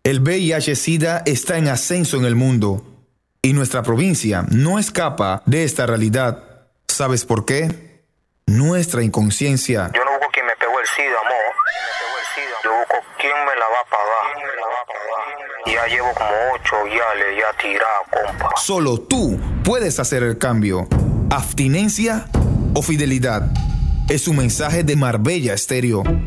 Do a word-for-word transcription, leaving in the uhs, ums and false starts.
El V I H-Sida está en ascenso en el mundo y nuestra provincia no escapa de esta realidad. ¿Sabes por qué? Nuestra inconsciencia. Yo no busco quien me pegó el SIDA, amor. Yo busco quién me la va a pagar. Ya llevo como ocho yales ya tirado, compa. Solo tú puedes hacer el cambio. Abstinencia o fidelidad. Es un mensaje de Marbella Estéreo.